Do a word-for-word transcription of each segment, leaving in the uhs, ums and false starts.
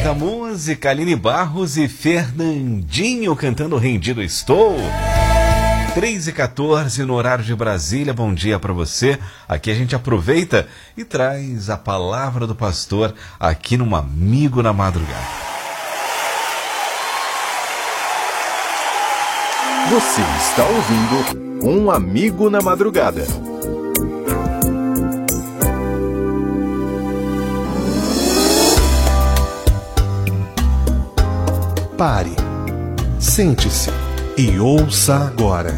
Bonita música, Aline Barros e Fernandinho cantando Rendido Estou. três e quatorze no horário de Brasília, bom dia para você. Aqui a gente aproveita e traz a palavra do pastor aqui no Amigo na Madrugada. Você está ouvindo Um Amigo na Madrugada. Pare, sente-se e ouça agora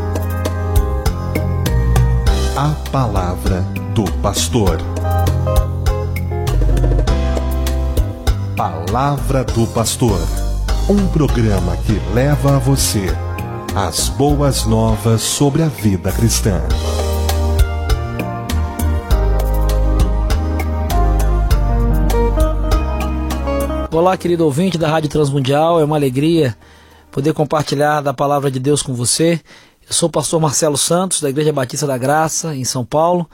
a palavra do pastor. Palavra do Pastor, um programa que leva a você as boas novas sobre a vida cristã. Olá, querido ouvinte da Rádio Transmundial, é uma alegria poder compartilhar da Palavra de Deus com você. Eu sou o pastor Marcelo Santos, da Igreja Batista da Graça, em São Paulo,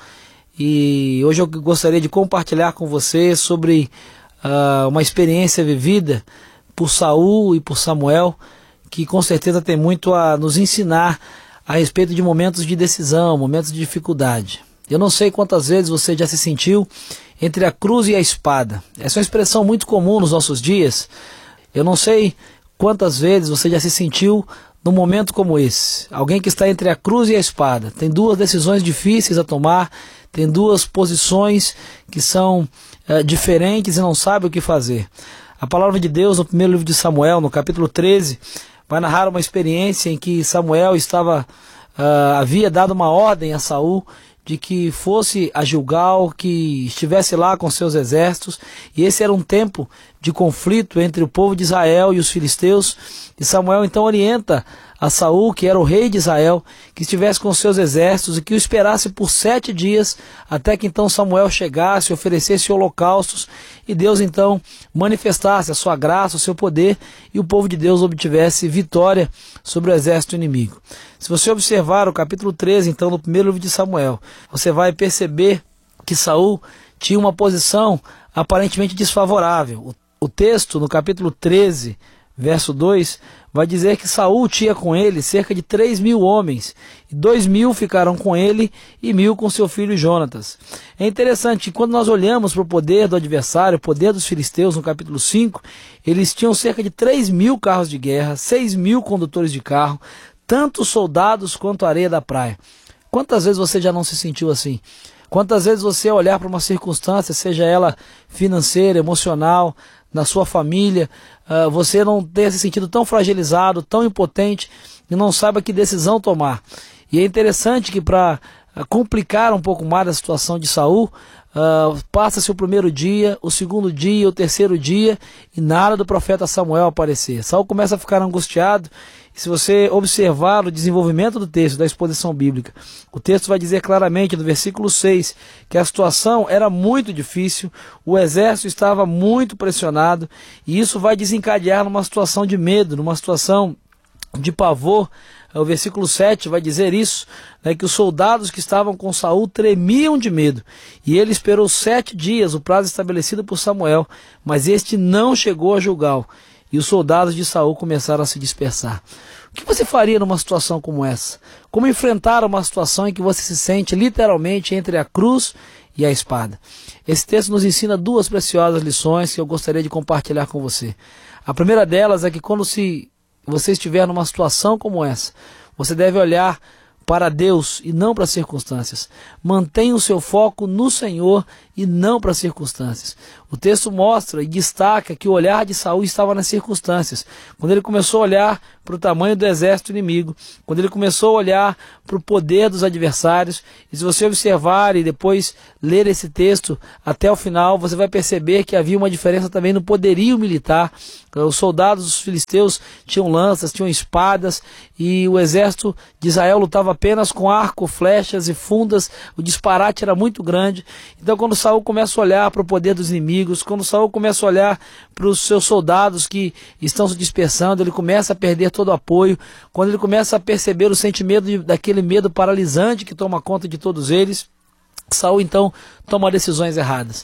e hoje eu gostaria de compartilhar com você sobre uh, uma experiência vivida por Saul e por Samuel, que com certeza tem muito a nos ensinar a respeito de momentos de decisão, momentos de dificuldade. Eu não sei quantas vezes você já se sentiu entre a cruz e a espada. Essa é uma expressão muito comum nos nossos dias. Eu não sei quantas vezes você já se sentiu num momento como esse. Alguém que está entre a cruz e a espada. Tem duas decisões difíceis a tomar, tem duas posições que são é, diferentes e não sabe o que fazer. A palavra de Deus, no primeiro livro de Samuel, no capítulo treze, vai narrar uma experiência em que Samuel estava, uh, havia dado uma ordem a Saul de que fosse a Gilgal, que estivesse lá com seus exércitos, e esse era um tempo de conflito entre o povo de Israel e os filisteus, e Samuel então orienta a Saul, que era o rei de Israel, que estivesse com seus exércitos e que o esperasse por sete dias, até que então Samuel chegasse, oferecesse holocaustos, e Deus então manifestasse a sua graça, o seu poder, e o povo de Deus obtivesse vitória sobre o exército inimigo. Se você observar o capítulo treze, então, no primeiro livro de Samuel, você vai perceber que Saul tinha uma posição aparentemente desfavorável. O, o texto, no capítulo treze, verso dois, vai dizer que Saul tinha com ele cerca de três mil homens, e dois mil ficaram com ele e mil com seu filho Jonatas. É interessante que quando nós olhamos para o poder do adversário, o poder dos filisteus no capítulo cinco, eles tinham cerca de três mil carros de guerra, seis mil condutores de carro, tanto soldados quanto areia da praia. Quantas vezes você já não se sentiu assim? Quantas vezes você olhar para uma circunstância, seja ela financeira, emocional, na sua família, uh, você não tenha se sentido tão fragilizado, tão impotente, e não saiba que decisão tomar. E é interessante que para uh, complicar um pouco mais a situação de Saul, uh, passa-se o primeiro dia, o segundo dia, o terceiro dia, e nada do profeta Samuel aparecer. Saul começa a ficar angustiado. Se você observar o desenvolvimento do texto, da exposição bíblica, o texto vai dizer claramente, no versículo seis, que a situação era muito difícil, o exército estava muito pressionado, e isso vai desencadear numa situação de medo, numa situação de pavor. O versículo sete vai dizer isso, né, que os soldados que estavam com Saul tremiam de medo, e ele esperou sete dias, o prazo estabelecido por Samuel, mas este não chegou a Gilgal. E os soldados de Saul começaram a se dispersar. O que você faria numa situação como essa? Como enfrentar uma situação em que você se sente literalmente entre a cruz e a espada? Esse texto nos ensina duas preciosas lições que eu gostaria de compartilhar com você. A primeira delas é que quando se, você estiver numa situação como essa, você deve olhar para Deus e não para as circunstâncias. Mantenha o seu foco no Senhor e não para as circunstâncias. O texto mostra e destaca que o olhar de Saul estava nas circunstâncias. Quando ele começou a olhar para o tamanho do exército inimigo, quando ele começou a olhar para o poder dos adversários, e se você observar e depois ler esse texto até o final, você vai perceber que havia uma diferença também no poderio militar. Os soldados dos filisteus tinham lanças, tinham espadas, e o exército de Israel lutava apenas com arco, flechas e fundas. O disparate era muito grande. Então, quando Saul começa a olhar para o poder dos inimigos, quando Saul começa a olhar para os seus soldados que estão se dispersando, ele começa a perder todo o apoio. Quando ele começa a perceber o sentimento de, daquele medo paralisante que toma conta de todos eles, Saul então toma decisões erradas.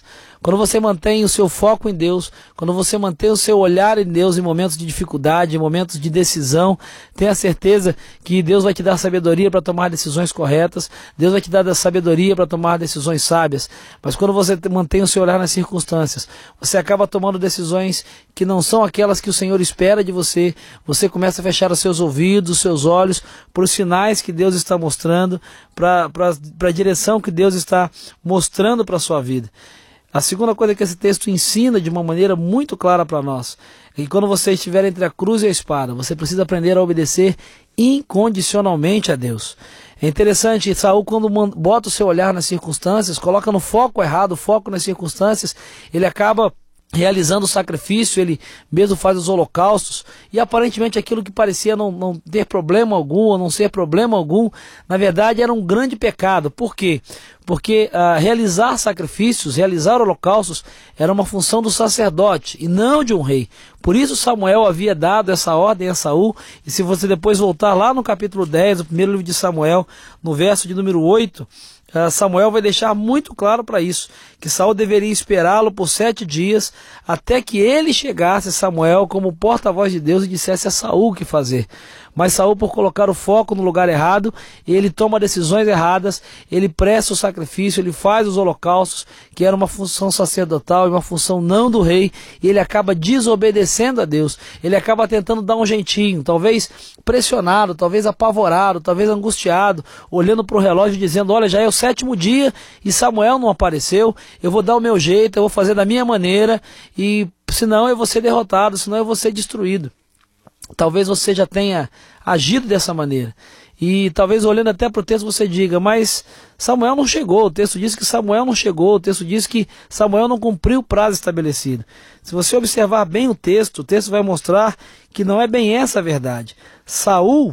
Quando você mantém o seu foco em Deus, quando você mantém o seu olhar em Deus em momentos de dificuldade, em momentos de decisão, tenha certeza que Deus vai te dar sabedoria para tomar decisões corretas, Deus vai te dar sabedoria para tomar decisões sábias. Mas quando você mantém o seu olhar nas circunstâncias, você acaba tomando decisões que não são aquelas que o Senhor espera de você, você começa a fechar os seus ouvidos, os seus olhos, para os sinais que Deus está mostrando, para a direção que Deus está mostrando para a sua vida. A segunda coisa que esse texto ensina de uma maneira muito clara para nós é que quando você estiver entre a cruz e a espada, você precisa aprender a obedecer incondicionalmente a Deus. É interessante, Saul, quando bota o seu olhar nas circunstâncias, coloca no foco errado, o foco nas circunstâncias, ele acaba realizando o sacrifício, ele mesmo faz os holocaustos, e aparentemente aquilo que parecia não, não ter problema algum, ou não ser problema algum, na verdade era um grande pecado. Por quê? Porque uh, realizar sacrifícios, realizar holocaustos, era uma função do sacerdote, e não de um rei. Por isso Samuel havia dado essa ordem a Saul, e se você depois voltar lá no capítulo dez, o primeiro livro de Samuel, no verso de número oito, Samuel vai deixar muito claro para isso, que Saul deveria esperá-lo por sete dias, até que ele chegasse, Samuel, como porta-voz de Deus, e dissesse a Saul o que fazer. Mas Saul, por colocar o foco no lugar errado, ele toma decisões erradas, ele presta o sacrifício, ele faz os holocaustos, que era uma função sacerdotal e uma função não do rei, e ele acaba desobedecendo a Deus, ele acaba tentando dar um jeitinho, talvez pressionado, talvez apavorado, talvez angustiado, olhando para o relógio dizendo, olha, já é o sétimo dia e Samuel não apareceu, eu vou dar o meu jeito, eu vou fazer da minha maneira, e senão eu vou ser derrotado, senão eu vou ser destruído. Talvez você já tenha agido dessa maneira. E talvez olhando até para o texto você diga, mas Samuel não chegou, o texto diz que Samuel não chegou, o texto diz que Samuel não cumpriu o prazo estabelecido. Se você observar bem o texto, o texto vai mostrar que não é bem essa a verdade. Saul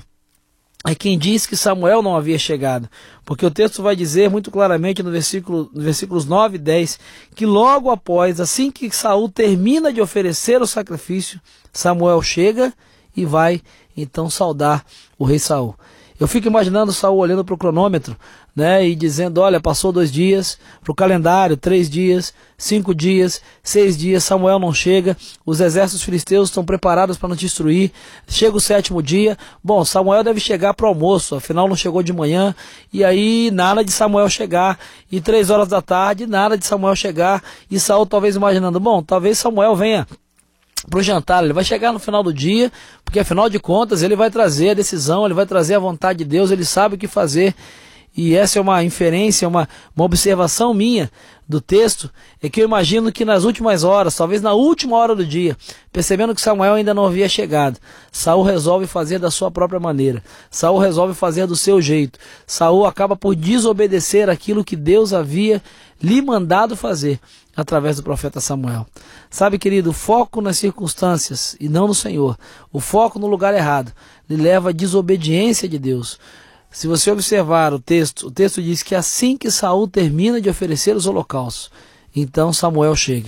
é quem diz que Samuel não havia chegado, porque o texto vai dizer muito claramente no versículo, nos versículos nove e dez, que logo após, assim que Saul termina de oferecer o sacrifício, Samuel chega e vai então saudar o rei Saul. Eu fico imaginando Saul olhando para o cronômetro, né, e dizendo, olha, passou dois dias, para o calendário, três dias, cinco dias, seis dias, Samuel não chega, os exércitos filisteus estão preparados para nos destruir, chega o sétimo dia, bom, Samuel deve chegar para o almoço, afinal não chegou de manhã, e aí nada de Samuel chegar, e três horas da tarde, nada de Samuel chegar, e Saul talvez imaginando, bom, talvez Samuel venha para o jantar, ele vai chegar no final do dia, porque afinal de contas ele vai trazer a decisão, ele vai trazer a vontade de Deus, ele sabe o que fazer. E essa é uma inferência, uma, uma observação minha do texto, é que eu imagino que nas últimas horas, talvez na última hora do dia, percebendo que Samuel ainda não havia chegado, Saul resolve fazer da sua própria maneira, Saul resolve fazer do seu jeito, Saul acaba por desobedecer aquilo que Deus havia lhe mandado fazer através do profeta Samuel. Sabe, querido, o foco nas circunstâncias e não no Senhor, o foco no lugar errado, lhe leva à desobediência de Deus. Se você observar o texto, o texto diz que assim que Saul termina de oferecer os holocaustos, então Samuel chega.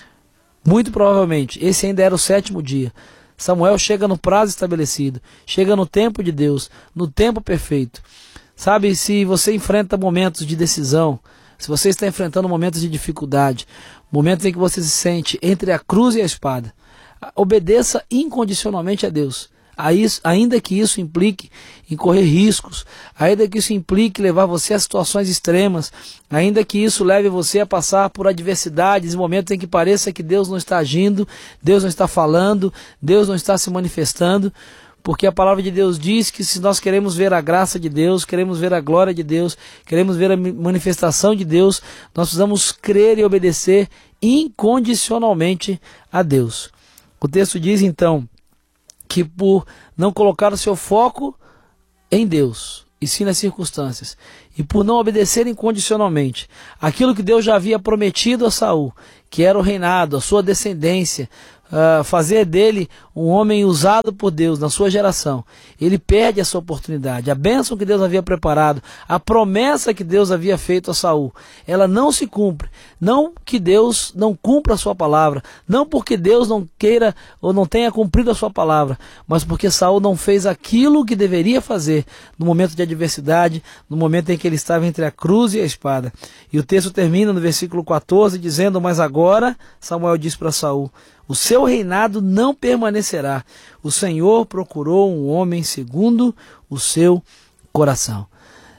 Muito provavelmente, esse ainda era o sétimo dia. Samuel chega no prazo estabelecido, chega no tempo de Deus, no tempo perfeito. Sabe, se você enfrenta momentos de decisão, se você está enfrentando momentos de dificuldade, momentos em que você se sente entre a cruz e a espada, obedeça incondicionalmente a Deus. A isso, ainda que isso implique em correr riscos, ainda que isso implique levar você a situações extremas, ainda que isso leve você a passar por adversidades, momentos em que pareça que Deus não está agindo, Deus não está falando, Deus não está se manifestando, porque a palavra de Deus diz que se nós queremos ver a graça de Deus, queremos ver a glória de Deus, queremos ver a manifestação de Deus, nós precisamos crer e obedecer incondicionalmente a Deus. O texto diz então que por não colocar o seu foco em Deus, e sim nas circunstâncias, e por não obedecer incondicionalmente aquilo que Deus já havia prometido a Saul, que era o reinado, a sua descendência, uh, fazer dele um homem usado por Deus na sua geração, ele perde essa oportunidade. A bênção que Deus havia preparado, a promessa que Deus havia feito a Saul, ela não se cumpre. Não que Deus não cumpra a sua palavra, não porque Deus não queira ou não tenha cumprido a sua palavra, mas porque Saul não fez aquilo que deveria fazer no momento de adversidade, no momento em que que ele estava entre a cruz e a espada. E o texto termina no versículo quatorze, dizendo: mas agora, Samuel disse para Saul, o seu reinado não permanecerá. O Senhor procurou um homem segundo o seu coração.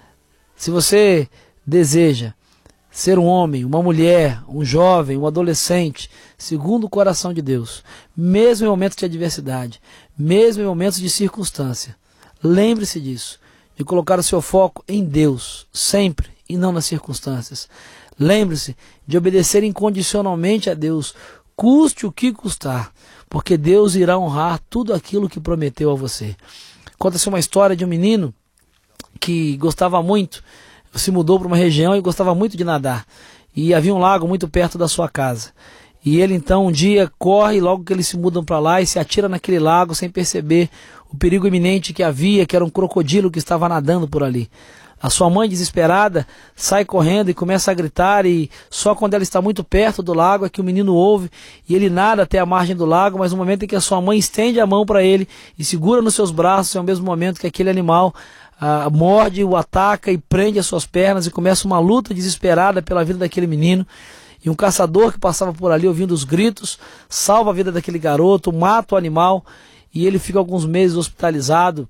Se você deseja ser um homem, uma mulher, um jovem, um adolescente, segundo o coração de Deus, mesmo em momentos de adversidade, mesmo em momentos de circunstância, lembre-se disso, de colocar o seu foco em Deus, sempre, e não nas circunstâncias. Lembre-se de obedecer incondicionalmente a Deus, custe o que custar, porque Deus irá honrar tudo aquilo que prometeu a você. Conta-se uma história de um menino que gostava muito, se mudou para uma região e gostava muito de nadar. E havia um lago muito perto da sua casa. E ele então um dia corre, logo que eles se mudam para lá, e se atira naquele lago sem perceber o perigo iminente que havia, que era um crocodilo que estava nadando por ali. A sua mãe, desesperada, sai correndo e começa a gritar, e só quando ela está muito perto do lago é que o menino ouve, e ele nada até a margem do lago, mas no momento em que a sua mãe estende a mão para ele e segura nos seus braços, é o mesmo momento que aquele animal ah, morde, o ataca e prende as suas pernas, e começa uma luta desesperada pela vida daquele menino. E um caçador que passava por ali ouvindo os gritos, salva a vida daquele garoto, mata o animal, e ele fica alguns meses hospitalizado.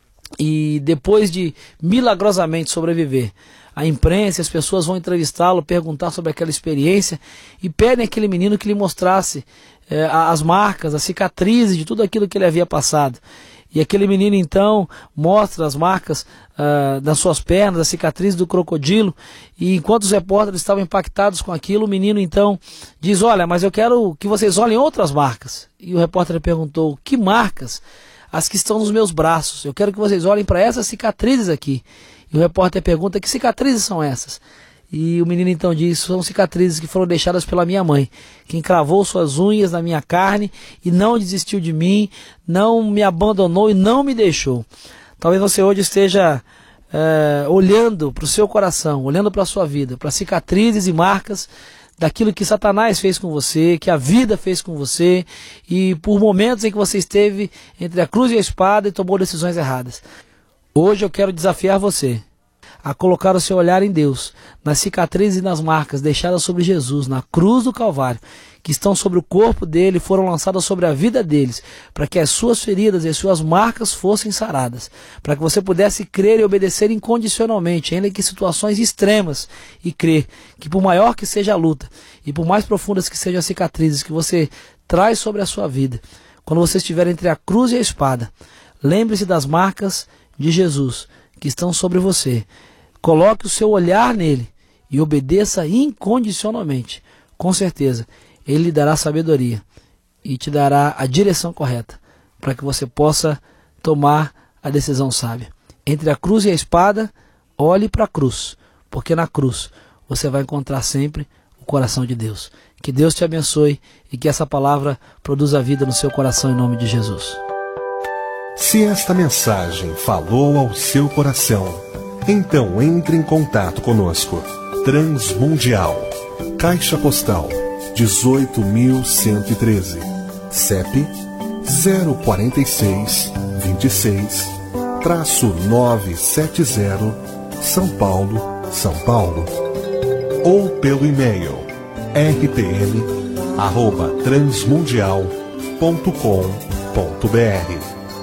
E depois de milagrosamente sobreviver, a imprensa e as pessoas vão entrevistá-lo, perguntar sobre aquela experiência, e pedem àquele menino que lhe mostrasse eh, as marcas, as cicatrizes de tudo aquilo que ele havia passado. E aquele menino então mostra as marcas uh, das suas pernas, as cicatrizes do crocodilo, e enquanto os repórteres estavam impactados com aquilo, o menino então diz: olha, mas eu quero que vocês olhem outras marcas. E o repórter perguntou: que marcas? As que estão nos meus braços, eu quero que vocês olhem para essas cicatrizes aqui. E o repórter pergunta: que cicatrizes são essas? E o menino então diz: são cicatrizes que foram deixadas pela minha mãe, que encravou suas unhas na minha carne e não desistiu de mim, não me abandonou e não me deixou. Talvez você hoje esteja é, olhando para o seu coração, olhando para a sua vida, para cicatrizes e marcas daquilo que Satanás fez com você, que a vida fez com você, e por momentos em que você esteve entre a cruz e a espada e tomou decisões erradas. Hoje eu quero desafiar você a colocar o seu olhar em Deus, nas cicatrizes e nas marcas deixadas sobre Jesus, na cruz do Calvário, que estão sobre o corpo dele, foram lançadas sobre a vida deles, para que as suas feridas e as suas marcas fossem saradas, para que você pudesse crer e obedecer incondicionalmente, ainda que em situações extremas, e crer que por maior que seja a luta, e por mais profundas que sejam as cicatrizes que você traz sobre a sua vida, quando você estiver entre a cruz e a espada, lembre-se das marcas de Jesus, que estão sobre você. Coloque o seu olhar nele e obedeça incondicionalmente. Com certeza, ele lhe dará sabedoria e te dará a direção correta para que você possa tomar a decisão sábia. Entre a cruz e a espada, olhe para a cruz, porque na cruz você vai encontrar sempre o coração de Deus. Que Deus te abençoe e que essa palavra produza vida no seu coração em nome de Jesus. Se esta mensagem falou ao seu coração, então entre em contato conosco. Transmundial, Caixa Postal dezoito mil cento e treze, C E P zero quatro seis, dois seis, nove sete zero, São Paulo, São Paulo. Ou pelo e-mail r p m arroba transmundial ponto com ponto b r.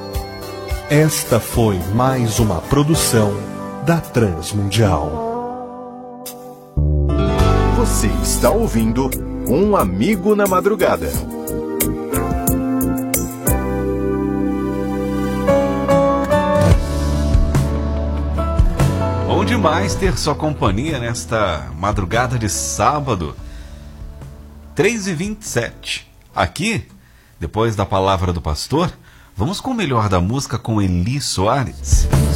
Esta foi mais uma produção da Transmundial. Você está ouvindo Um Amigo na Madrugada. Bom demais ter sua companhia nesta madrugada de sábado, três e vinte e sete. Aqui, depois da palavra do pastor, vamos com o melhor da música com Eli Soares.